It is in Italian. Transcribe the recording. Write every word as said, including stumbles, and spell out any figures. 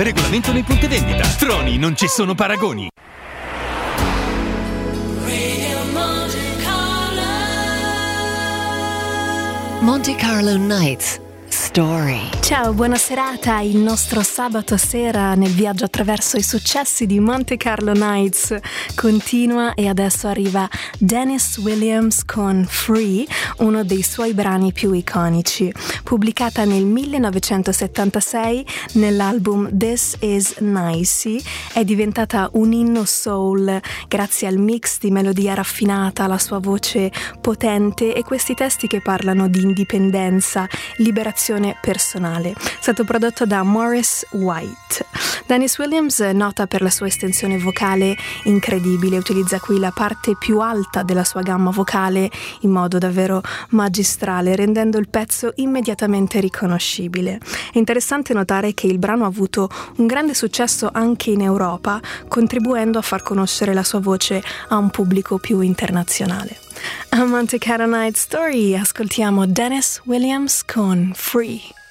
Regolamento nei punti vendita. Troni, non ci sono paragoni. Monte Carlo Nights Story. Ciao, buona serata. Il nostro sabato sera nel viaggio attraverso i successi di Monte Carlo Nights continua e adesso arriva Dennis Williams con Free, uno dei suoi brani più iconici. Pubblicata nel millenovecentosettantasei nell'album This Is Nicey, è diventata un inno soul grazie al mix di melodia raffinata, la sua voce potente e questi testi che parlano di indipendenza, liberazione personale. È stato prodotto da Morris White. Dennis Williams è nota per la sua estensione vocale incredibile, utilizza qui la parte più alta della sua gamma vocale in modo davvero magistrale, rendendo il pezzo immediatamente riconoscibile. È interessante notare che il brano ha avuto un grande successo anche in Europa, contribuendo a far conoscere la sua voce a un pubblico più internazionale. A Monte Carlo Night Story ascoltiamo Dennis Williams con Free.